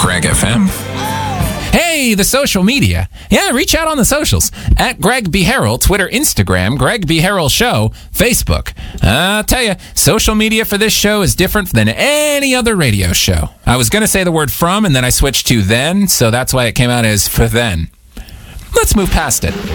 Craig FM. Hey, the social media. Yeah, reach out on the socials. At Greg B. Harrell, Twitter, Instagram, Greg B. Harrell Show, Facebook. I'll tell you, social media for this show is different than any other radio show. I was going to say the word from, and then I switched to then, so that's why it came out as for then. Let's move past it.